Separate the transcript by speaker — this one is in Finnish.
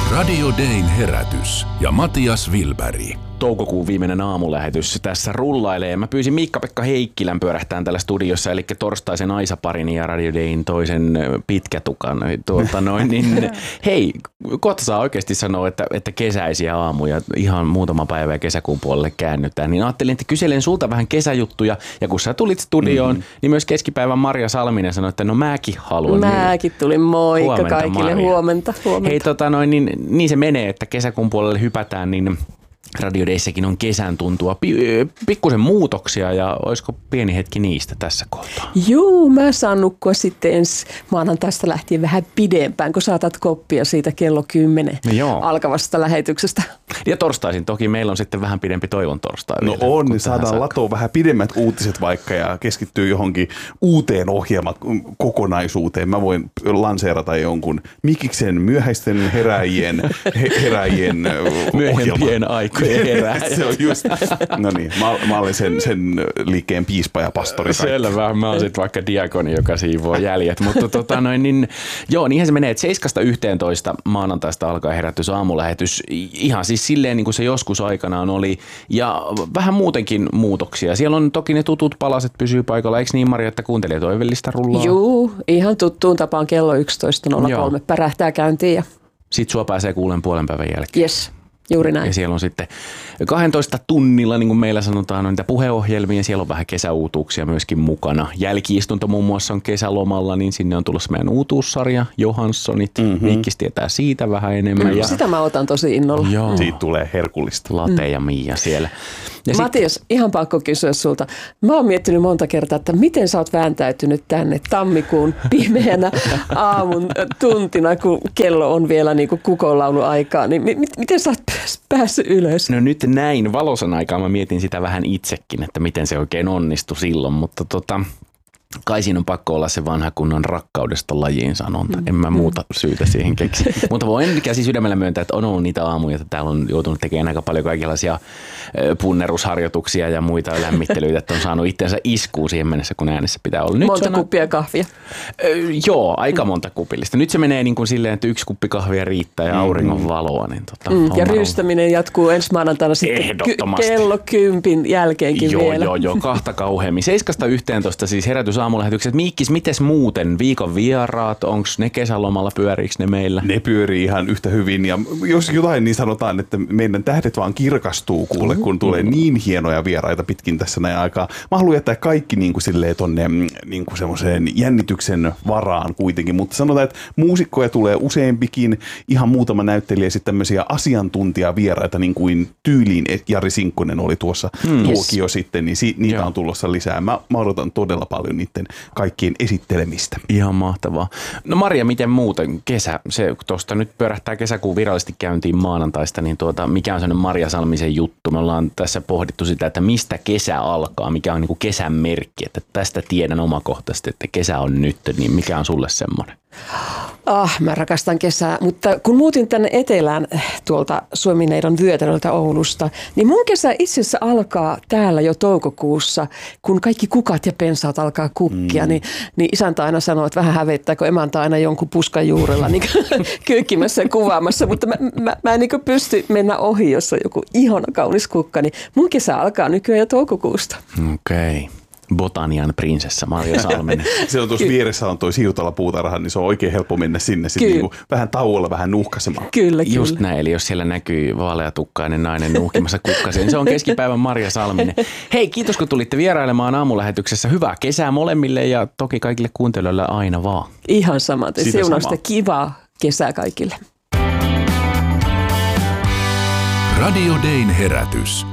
Speaker 1: Radio Dayn herätys ja Matias Wilberg.
Speaker 2: Toukokuun viimeinen aamulähetys tässä rullailee. Mä pyysin Miikka-Pekka Heikkilän pyörähtään täällä studiossa, eli torstaisen Aisaparin ja Radio Dayn toisen pitkätukan. Hei, kohta saa oikeasti sanoa, että kesäisiä aamuja, ihan muutama päivä kesäkuun puolelle käännytään. Niin ajattelin, että kyselen sulta vähän kesäjuttuja, ja kun sä tulit studioon, niin myös keskipäivän Marja Salminen sanoi, että no mäkin haluan.
Speaker 3: Mäkin tulin, moikka huomenta, kaikille, Marja. Huomenta.
Speaker 2: Hei, niin se menee, että kesäkuun puolelle hypätään, niin Radio Dayssäkin on kesän tuntua. Pikkusen muutoksia ja olisiko pieni hetki niistä tässä kohtaa?
Speaker 3: Joo, mä saan nukkua sitten ensi maanantaista lähtien vähän pidempään, kun saatat koppia siitä kello 10 alkavasta lähetyksestä.
Speaker 2: Ja torstaisin toki meillä on sitten vähän pidempi toivon torstai.
Speaker 4: No vielä, on, niin saadaan latoa vähän pidemmät uutiset vaikka ja keskittyy johonkin uuteen ohjelmakokonaisuuteen. Mä voin lanseerata jonkun Mikiksen myöhäisten heräjien
Speaker 2: myöhempien aikojen herääjä.
Speaker 4: Se on just. No niin, mä olen sen liikkeen piispa ja pastori.
Speaker 2: Selvä, mä oon sitten vaikka diakoni, joka siivoo jäljet. Mutta niinhän se menee, että 7-11 maanantaista alkaa herätys aamulähetys. Ihan siis silleen niin kuin se joskus aikanaan oli. Ja vähän muutenkin muutoksia. Siellä on toki ne tutut palaset pysyy paikalla. Eikö niin, Marja, että kuuntelee toivellista rullaa?
Speaker 3: Joo, ihan tuttuun tapaan kello 11.03 pärähtää käyntiin. Ja
Speaker 2: sitten sua pääsee kuulen puolen päivän jälkeen.
Speaker 3: Yes. Juuri näin.
Speaker 2: Ja siellä on sitten 12 tunnilla, niin kuin meillä sanotaan, on niitä puheohjelmia. Siellä on vähän kesäuutuuksia myöskin mukana. Jälki-istunto muun muassa on kesälomalla, niin sinne on tulossa meidän uutuussarja, Johanssonit. Miikkis tietää siitä vähän enemmän. Ja
Speaker 3: sitä mä otan tosi innolla.
Speaker 2: Joo.
Speaker 4: Siitä tulee herkullista.
Speaker 2: Late ja Miia siellä. Ja
Speaker 3: Matias, ihan pakko kysyä sulta. Mä oon miettinyt monta kertaa, että miten sä oot vääntäytynyt tänne tammikuun pimeänä aamun tuntina, kun kello on vielä niin kuin kukonlauluaikaa. Niin miten sä oot päässyt ylös?
Speaker 2: No nyt näin valosan aikaa mä mietin sitä vähän itsekin, että miten se oikein onnistui silloin, mutta kai siinä on pakko olla se vanha kunnon rakkaudesta lajiin sanonta. En mä muuta syytä siihen keksi. Mutta voin käsi sydämellä myöntää, että on ollut niitä aamuja, että täällä on joutunut tekemään aika paljon kaikenlaisia punnerusharjoituksia ja muita lämmittelyitä, että on saanut itseensä iskuun siihen mennessä, kun äänessä pitää olla. Nyt
Speaker 3: monta kuppia kahvia?
Speaker 2: Joo, aika monta kupillista. Nyt se menee niin kuin silleen, että 1 kuppi kahvia riittää ja auringon valoa. Niin
Speaker 3: ja ryystäminen jatkuu ensi maanantaina sitten kello 10 jälkeenkin vielä.
Speaker 2: Joo, kahta kauheammin. 7-11 siis herätys aamulähetykset. Miikkis, mites muuten? Viikon vieraat, onko ne kesälomalla, pyöriikö ne meillä?
Speaker 4: Ne pyörii ihan yhtä hyvin ja jos jotain, niin sanotaan, että meidän tähdet vaan kirkastuu kuule, kun tulee niin hienoja vieraita pitkin tässä näin aikaa. Mä haluan jättää kaikki niin kuin silleen tonne niin kuin semmoiseen jännityksen varaan kuitenkin, mutta sanotaan, että muusikkoja tulee useampikin, ihan muutama näyttelijä sitten tämmöisiä asiantuntijavieraita, niin kuin tyyliin Jari Sinkkonen oli tuossa tuokio sitten, niin niitä on tulossa lisää. Mä odotan todella paljon niiden kaikkien esittelemistä.
Speaker 2: Ihan mahtavaa. No Marja, miten muuten kesä? Se tuosta nyt pyörähtää kesäkuun virallisesti käyntiin maanantaista, niin mikä on sellainen Marja Salmisen juttu? Me ollaan tässä pohdittu sitä, että mistä kesä alkaa, mikä on niin kuin kesän merkki, että tästä tiedän omakohtaisesti, että kesä on nyt, niin mikä on sulle semmoinen?
Speaker 3: Mä rakastan kesää, mutta kun muutin tänne etelään tuolta Suomineidon Vyötäröltä Oulusta, niin mun kesä itse asiassa alkaa täällä jo toukokuussa, kun kaikki kukat ja pensaat alkaa kukkia, niin isäntä aina sanoo, että vähän hävettää, kun emäntä aina jonkun puskan juurella niin kyykkimässä ja kuvaamassa, mutta mä en niin pysty mennä ohi, jos on joku ihana kaunis kukka, niin mun kesä alkaa nykyään jo toukokuusta.
Speaker 2: Okei. Botanian prinsessa Marja Salminen.
Speaker 4: Se on tuossa vieressä on toi siirtolapuutarha, niin se on oikein helppo mennä sinne sitten niinku vähän tauolla vähän nuuhkasemaan.
Speaker 3: Kyllä.
Speaker 2: Just näin, eli jos siellä näkyy vaaleatukkainen nainen nuuhkimassa kukkaseen, niin se on keskipäivän Marja Salminen. Hei, kiitos kun tulitte vierailemaan aamulähetyksessä. Hyvää kesää molemmille ja toki kaikille kuuntelijoille aina vaan.
Speaker 3: Ihan samaten. Siunausta kivaa kesää kaikille.
Speaker 1: Radio Dayn herätys.